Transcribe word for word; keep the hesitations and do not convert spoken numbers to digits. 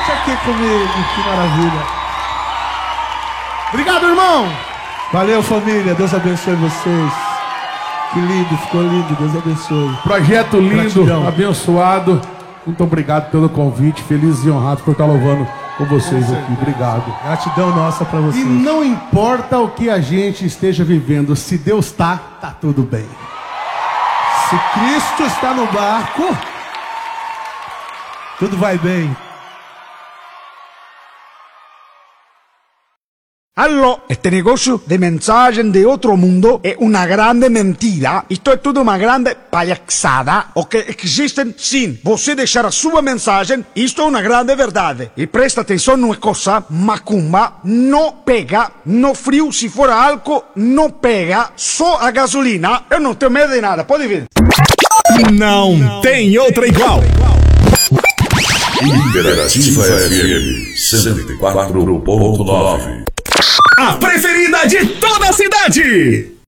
Deixa aqui comigo, que maravilha. Obrigado, irmão. Valeu, família. Deus abençoe vocês. Que lindo, ficou lindo. Deus abençoe. Projeto lindo, Gratidão. abençoado. Muito obrigado pelo convite. Feliz e honrado por estar louvando com vocês aqui. Obrigado. Gratidão nossa pra vocês. E não importa o que a gente esteja vivendo, se Deus tá, tá tudo bem. Se Cristo está no barco, tudo vai bem. Aló, este negocio de mensajes de otro mundo es una grande mentira. Esto es toda una grande palhaçada. O que existen sim. Você deixar a sua mensagem, isto é uma grande verdade. E presta atenção numa coisa, macumba não pega, no frio, se for álcool, não pega, só a gasolina. Eu não tenho medo de nada, pode ver. Não, não tem outra igual. Interativa F M cento e quatro ponto nove. A preferida de toda a cidade.